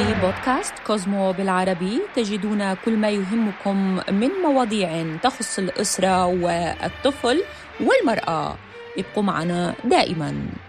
في بودكاست كوزمو بالعربي تجدون كل ما يهمكم من مواضيع تخص الأسرة والطفل والمرأة. ابقوا معنا دائماً.